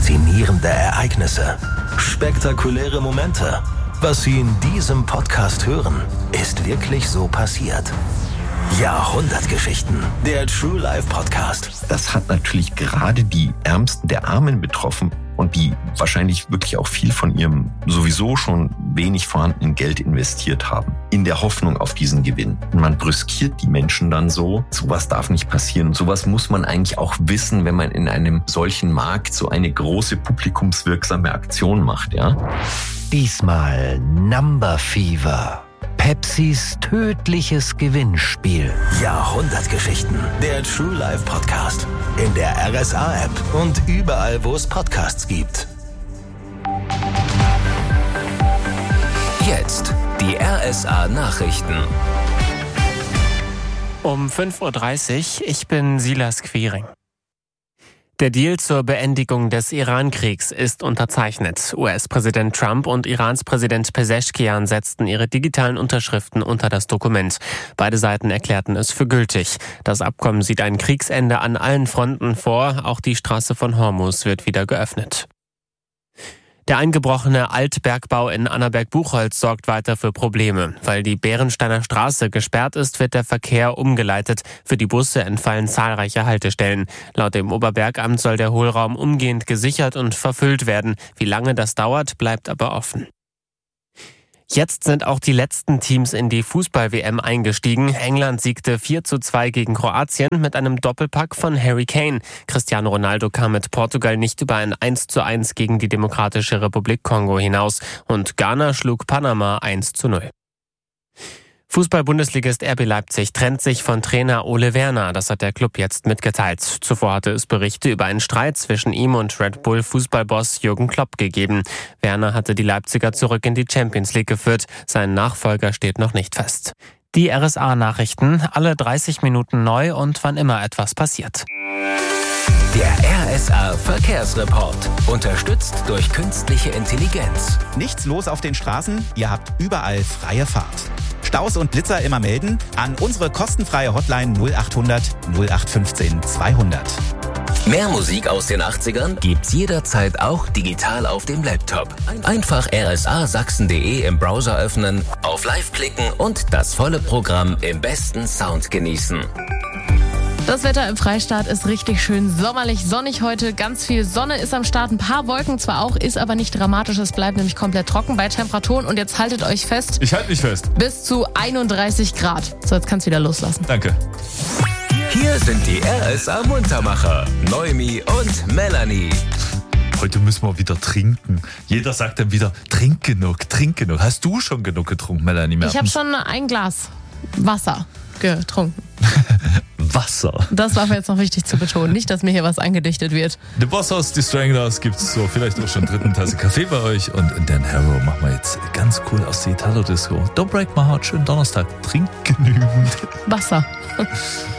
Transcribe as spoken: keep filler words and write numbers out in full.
Faszinierende Ereignisse. Spektakuläre Momente. Was Sie in diesem Podcast hören, ist wirklich so passiert. Jahrhundertgeschichten. Der True Life Podcast. Das hat natürlich gerade die Ärmsten der Armen betroffen und die wahrscheinlich wirklich auch viel von ihrem sowieso schon wenig vorhandenen Geld investiert haben. In der Hoffnung auf diesen Gewinn. Und man brüskiert die Menschen dann so. Sowas darf nicht passieren. Und sowas muss man eigentlich auch wissen, wenn man in einem solchen Markt so eine große publikumswirksame Aktion macht, ja? Diesmal Number Fever. Pepsis tödliches Gewinnspiel. Jahrhundertgeschichten. Der True Life Podcast. In der R S A-App und überall, wo es Podcasts gibt. Jetzt die R S A-Nachrichten. Um fünf Uhr dreißig, ich bin Silas Quiring. Der Deal zur Beendigung des Iran-Kriegs ist unterzeichnet. U S-Präsident Trump und Irans Präsident Pezeshkian setzten ihre digitalen Unterschriften unter das Dokument. Beide Seiten erklärten es für gültig. Das Abkommen sieht ein Kriegsende an allen Fronten vor. Auch die Straße von Hormuz wird wieder geöffnet. Der eingebrochene Altbergbau in Annaberg-Buchholz sorgt weiter für Probleme. Weil die Bärensteiner Straße gesperrt ist, wird der Verkehr umgeleitet. Für die Busse entfallen zahlreiche Haltestellen. Laut dem Oberbergamt soll der Hohlraum umgehend gesichert und verfüllt werden. Wie lange das dauert, bleibt aber offen. Jetzt sind auch die letzten Teams in die Fußball-W M eingestiegen. England siegte vier zu zwei gegen Kroatien mit einem Doppelpack von Harry Kane. Cristiano Ronaldo kam mit Portugal nicht über ein eins zu eins gegen die Demokratische Republik Kongo hinaus. Und Ghana schlug Panama eins zu null. Fußball-Bundesligist R B Leipzig trennt sich von Trainer Ole Werner. Das hat der Club jetzt mitgeteilt. Zuvor hatte es Berichte über einen Streit zwischen ihm und Red Bull-Fußballboss Jürgen Klopp gegeben. Werner hatte die Leipziger zurück in die Champions League geführt. Sein Nachfolger steht noch nicht fest. Die R S A-Nachrichten, alle dreißig Minuten neu und wann immer etwas passiert. Der R S A-Verkehrsreport. Unterstützt durch künstliche Intelligenz. Nichts los auf den Straßen, ihr habt überall freie Fahrt. Staus und Blitzer immer melden an unsere kostenfreie Hotline null achthundert nullacht fünfzehn zweihundert. Mehr Musik aus den achtzigern gibt's jederzeit auch digital auf dem Laptop. Einfach r s a sachsen punkt d e im Browser öffnen, auf Live klicken und das volle Programm im besten Sound genießen. Das Wetter im Freistaat ist richtig schön sommerlich, sonnig heute. Ganz viel Sonne ist am Start, ein paar Wolken zwar auch, ist aber nicht dramatisch. Es bleibt nämlich komplett trocken bei Temperaturen. Und jetzt haltet euch fest. Ich halte mich fest. Bis zu einunddreißig Grad. So, jetzt kannst du wieder loslassen. Danke. Hier sind die R S A-Muntermacher, Noemi und Melanie. Heute müssen wir wieder trinken. Jeder sagt dann wieder, trink genug, trink genug. Hast du schon genug getrunken, Melanie Mertens? Ich habe schon ein Glas Wasser getrunken. Wasser. Das war mir jetzt noch wichtig zu betonen. Nicht, dass mir hier was angedichtet wird. The Boss House, die Stranglers gibt's so vielleicht auch schon dritten Tasse Kaffee bei euch. Und Dan Harrow machen wir jetzt ganz cool aus der Italo-Disco. Don't break my heart, schönen Donnerstag. Trink genügend Wasser.